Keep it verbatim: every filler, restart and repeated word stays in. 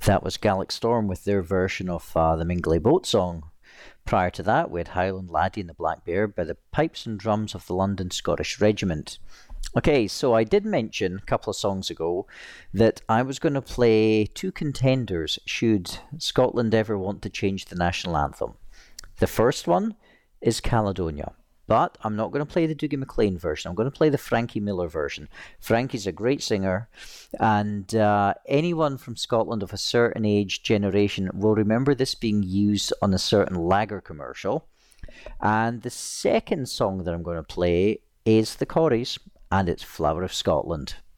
That was Gaelic Storm with their version of uh, the Mingley Boat Song. Prior to that, we had Highland Laddie and the Black Bear by the pipes and drums of the London Scottish Regiment. Okay, so I did mention a couple of songs ago that I was going to play two contenders should Scotland ever want to change the national anthem. The first one is Caledonia, but I'm not going to play the Dougie MacLean version. I'm going to play the Frankie Miller version. Frankie's a great singer, and uh, anyone from Scotland of a certain age generation will remember this being used on a certain lager commercial. And the second song that I'm going to play is the Corries, and it's Flower of Scotland.